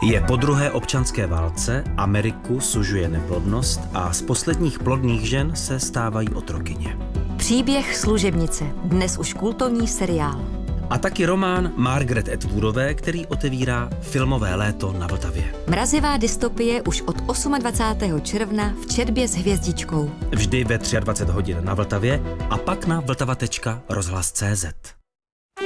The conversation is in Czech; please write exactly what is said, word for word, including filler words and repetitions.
Je po druhé občanské válce, Ameriku sužuje neplodnost a z posledních plodných žen se stávají otrokyně. Příběh služebnice, dnes už kultovní seriál. A taky román Margaret Atwoodové, který otevírá filmové léto na Vltavě. Mrazivá dystopie už od dvacátého osmého června v četbě s hvězdičkou. Vždy ve dvacet tři hodin na Vltavě a pak na vltava tečka rozhlas tečka cé zet.